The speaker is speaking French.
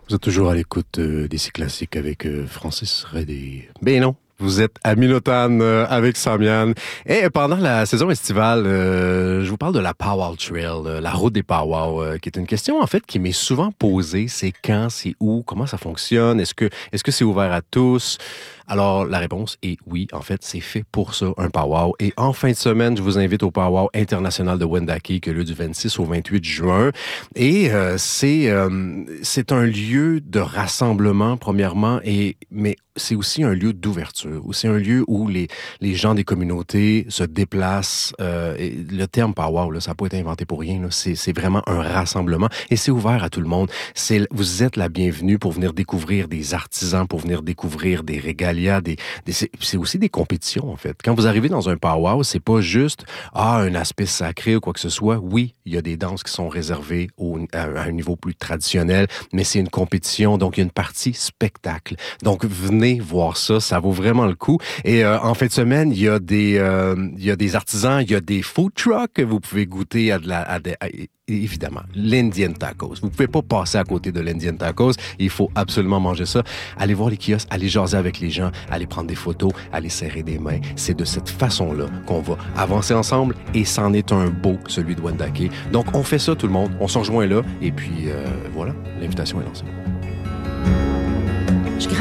Vous êtes toujours à l'écoute d'Ici Classique avec Francis Redé. Ben non, vous êtes à Minotan avec Samian. Et pendant la saison estivale, je vous parle de la Powwow Trail, la route des Powwow, qui est une question en fait qui m'est souvent posée. C'est quand, c'est où, comment ça fonctionne, est-ce que c'est ouvert à tous? Alors, la réponse est oui. En fait, c'est fait pour ça, un powwow. Et en fin de semaine, je vous invite au powwow international de Wendake, qui a lieu du 26 au 28 juin. Et c'est un lieu de rassemblement, premièrement, mais c'est aussi un lieu d'ouverture. C'est un lieu où les gens des communautés se déplacent. Et le terme powwow, là, ça n'a pas été inventé pour rien. Là. C'est vraiment un rassemblement. Et c'est ouvert à tout le monde. Vous êtes la bienvenue pour venir découvrir des artisans, pour venir découvrir des régalia, c'est aussi des compétitions, en fait. Quand vous arrivez dans un powwow, c'est pas juste un aspect sacré ou quoi que ce soit. Oui, il y a des danses qui sont réservées à un niveau plus traditionnel, mais c'est une compétition, donc il y a une partie spectacle. Donc venez voir ça, ça vaut vraiment le coup. Et en fin de semaine, il y a des artisans, il y a des food trucks que vous pouvez goûter évidemment, l'Indian Tacos. Vous pouvez pas passer à côté de l'Indian Tacos. Il faut absolument manger ça. Allez voir les kiosques, allez jaser avec les gens, allez prendre des photos, allez serrer des mains. C'est de cette façon-là qu'on va avancer ensemble et c'en est un beau, celui de Wendake. Donc, on fait ça, tout le monde. On s'en rejoint là et puis voilà, l'invitation est lancée.